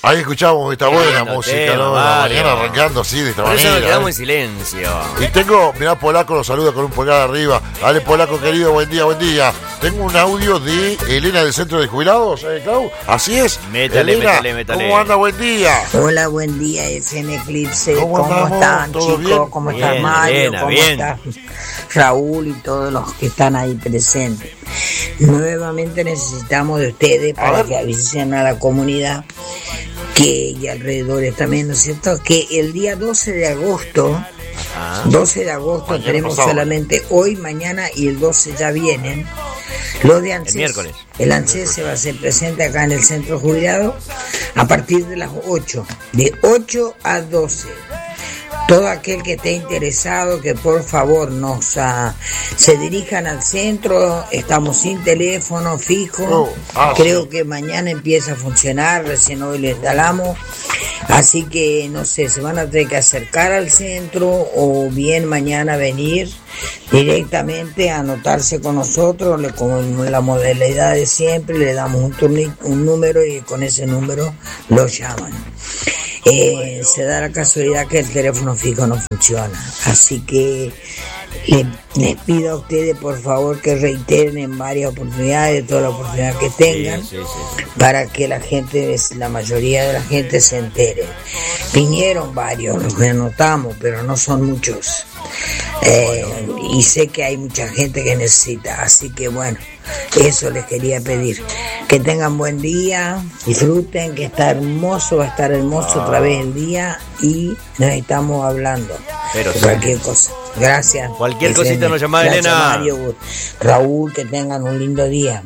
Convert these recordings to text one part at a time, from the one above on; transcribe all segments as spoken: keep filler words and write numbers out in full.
Ahí escuchamos esta buena Lindo música, tema, ¿no? La Mario. mañana arrancando así, de esta Por eso manera. nos quedamos ¿eh? en silencio. Y tengo, mirá, Polaco lo saluda con un pulgar arriba. Dale, Polaco, querido, buen día, buen día. Tengo un audio de Elena del Centro de Jubilados, ¿eh, Clau? Así es. Métale, Elena, métale, métale. ¿cómo anda? Buen día. Hola, buen día, F M Eclipse. ¿Cómo ¿Cómo, andamos? están, ¿Todo chicos? bien? ¿Cómo Bien, está Mario? Elena, ¿Cómo bien. está Raúl y todos los que están ahí presentes? Nuevamente necesitamos de ustedes para que avisen a la comunidad que y alrededores también, ¿no es cierto? Que el día doce de agosto, Ah. doce de agosto Mañana tenemos pasado. solamente hoy, mañana y el doce ya vienen. Los de ANSES, El miércoles. el ANSES se va a hacer presente acá en el centro jubilado a partir de las ocho, de ocho a doce. Todo aquel que esté interesado, que por favor nos uh, se dirijan al centro. Estamos sin teléfono fijo. Oh, ah, Creo sí. que mañana empieza a funcionar, recién hoy lo instalamos. Así que no sé, se van a tener que acercar al centro o bien mañana venir directamente a anotarse con nosotros, le- con la modalidad de siempre, le damos un, turni- un número y con ese número lo llaman. Eh, se da la casualidad que el teléfono fijo no funciona, así que le- les pido a ustedes por favor que reiteren en varias oportunidades, toda la oportunidad que tengan, Sí, sí, sí. para que la gente, la mayoría de la gente se entere. Vinieron varios, los que anotamos, pero no son muchos. Eh, y sé que hay mucha gente que necesita, así que bueno, eso les quería pedir. Que tengan buen día, disfruten, que está hermoso, va a estar hermoso otra vez el día y nos estamos hablando. Pero de sí. cualquier cosa. Gracias. Cualquier F M. cosita nos llama, Gracias, Elena. Mario, Raúl, que tengan un lindo día.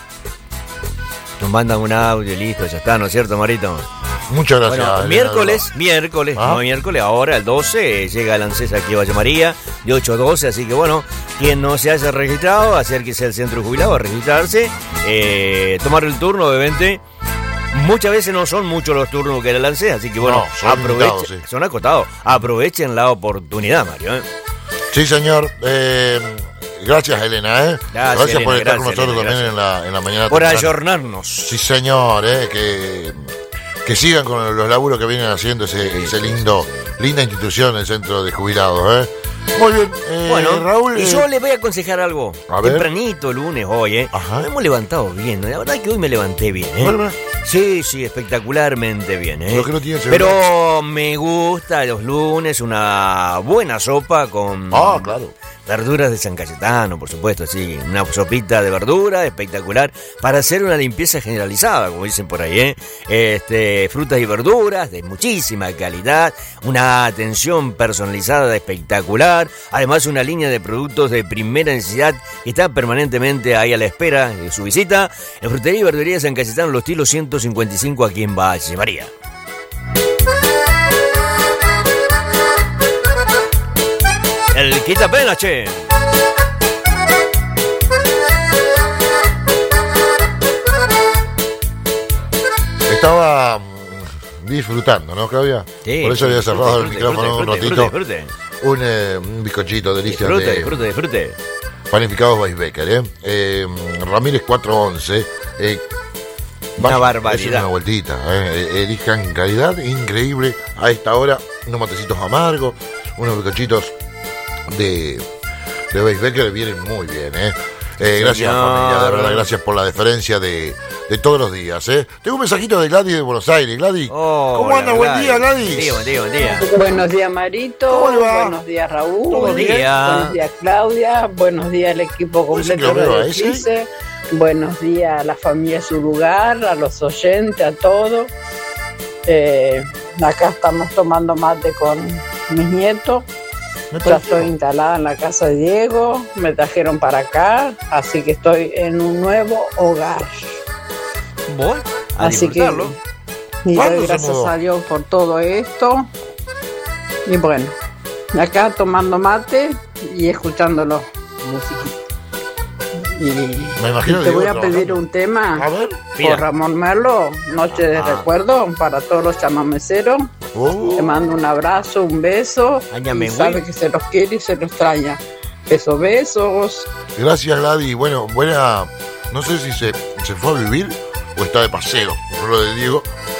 Nos mandan un audio, listo, ya está, ¿no es cierto, Marito? Muchas gracias. Bueno, Elena, miércoles, miércoles, ¿Ah? no miércoles, ahora el doce, eh, llega el ANSES aquí a Valle María, de ocho a doce, así que bueno, quien no se haya registrado, acérquese al centro jubilado a registrarse, eh, tomar el turno, obviamente. Muchas veces no son muchos los turnos que era el ANSES, así que bueno, No, son aprovechen, limitados, sí. son acotados, aprovechen la oportunidad, Mario. ¿eh? Sí, señor. Eh, gracias, Elena, ¿eh? Gracias, Elena, por estar con gracias, nosotros Elena, también en la, en la mañana. Por temprana. ayornarnos. Sí, señor, ¿eh? Que, que sigan con los laburos que vienen haciendo ese, ese lindo, linda institución, el Centro de Jubilados, ¿eh? Muy bien, eh, Bueno, Raúl. y eh, yo le voy a aconsejar algo. A ver. Tempranito, lunes, hoy, ¿eh? Ajá. Nos hemos levantado bien, ¿no? La verdad que hoy me levanté bien, ¿eh? Bueno, bueno. Sí, sí, espectacularmente bien, ¿eh? Lo que no tiene celular. Pero me gusta los lunes una buena sopa con Ah, claro. verduras de San Cayetano, por supuesto, sí. Una sopita de verdura espectacular para hacer una limpieza generalizada, como dicen por ahí, ¿eh? Este, frutas y verduras de muchísima calidad, una atención personalizada espectacular, además una línea de productos de primera necesidad que está permanentemente ahí a la espera de su visita. En Frutería y Verduría San Cayetano, Los Tilos ciento cincuenta y cinco, aquí en Valle María. El quita pena, che. Estaba mm, disfrutando, ¿no, Claudia? Sí, Por eso sí, había cerrado el disfrute, micrófono disfrute, un ratito. disfrute, disfrute. Un, eh, un bizcochito delicioso Disfrute, de disfrute, disfrute. panificados Weisbecker, ¿eh? eh Ramírez cuatrocientos once. Eh, Una vayan, barbaridad. echen una vueltita, ¿eh? Elijan calidad increíble a esta hora. Unos matecitos amargos, unos bizcochitos de, de Weisbecker vienen muy bien, ¿eh? Eh, gracias, Señor. familia, de verdad, gracias por la deferencia de, de todos los días, ¿eh? Tengo un mensajito de Gladys de Buenos Aires. Gladys, Oh, ¿cómo anda? la Buen Gladys. día, Gladys. Buen día, buen día, buen día. Buenos días, Marito. ¿Cómo le va? Buenos días, Raúl. Buenos días. Buenos días, Claudia. Buenos días, el equipo Parece que completo lo veo a de ese. Eclipse. Buenos días a la familia de su lugar, a los oyentes, a todos. Eh, acá estamos tomando mate con mis nietos. Me Ya pareció. estoy instalada en la casa de Diego. Me trajeron para acá, así que estoy en un nuevo hogar. Voy a Así que disfrutarlo. y ¿Cuándo doy se gracias mudó? a Dios por todo esto. Y bueno, acá tomando mate y escuchándolo. Musiquita. Y Me imagino te Diego voy a trabajando. pedir un tema A ver. Mira. por Ramón Merlo, Noche de Ah. Recuerdo, para todos los chamameceros. Uh, Te mando un abrazo, un beso. Áñame, Y güey. sabe que se los quiere y se los extraña. Besos, besos. Gracias, Gladys. Bueno, buena. No sé si se, se fue a vivir o está de paseo, por lo de Diego.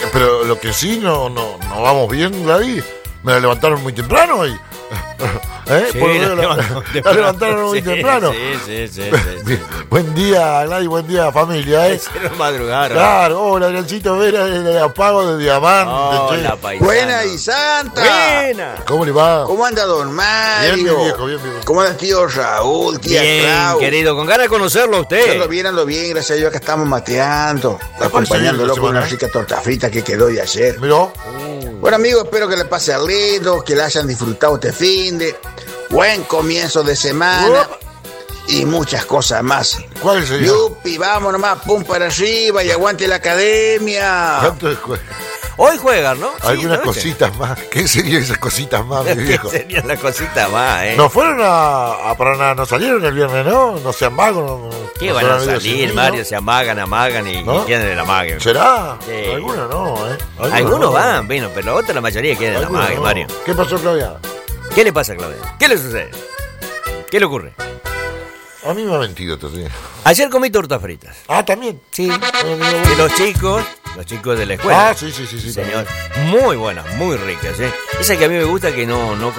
Pero lo que sí, no, no, no vamos bien, Gladys. Me la levantaron muy temprano hoy. ¿Eh? Sí, Por la la, levantaron la levantaron muy Sí, temprano. Sí, sí, sí. sí, sí, sí. Buen día, Gladys, buen día, familia. ¿Eh? Hicieron madrugar. Claro, hola, Adriancito Vera, el apago de diamante. Hola, che. paisano. Buena y santa. Buena. ¿Cómo le va? ¿Cómo anda don Mario? Bien, mi viejo, bien, bien. ¿Cómo anda tío Raúl, tía Bien, Clau? querido, con ganas de conocerlo a usted. Ando bien, ando bien, gracias a Dios que estamos mateando, parece acompañándolo bien, con una semana, ¿eh? rica torta frita que quedó de ayer. Miró. Bueno amigos, espero que le pase lindo, que le hayan disfrutado este fin de buen comienzo de semana y muchas cosas más. ¿Cuál sería? Yupi, vamos nomás, pum para arriba y aguante la academia. ¿Cuánto es jue- Hoy juegan, ¿no? Sí, Algunas esta noche. cositas más. ¿Qué serían esas cositas más, mi ¿Qué viejo? serían las cositas más, eh? No fueron a, a Paraná, no salieron el viernes, ¿no? No sean vagos. No, no- ¿Qué no van a serán medio salir, sin mí, Mario? ¿no? Se amagan, amagan y, ¿No? y quedan en el amague. ¿Será? Sí. Algunos no, ¿eh? Algunos no. van, bueno, pero la otra, la mayoría quedan en el Algunos amague, no. Mario. ¿Qué pasó, Claudia? ¿Qué le pasa a Claudia? ¿Qué le sucede? ¿Qué le ocurre? A mí me ha mentido todavía. Ayer comí tortas fritas. Ah, también. Sí. Ah, mira, De bueno. los chicos, los chicos de la escuela. Ah, sí, sí, sí, sí. Señor, muy buenas, muy ricas, ¿eh? Esa que a mí me gusta que no, no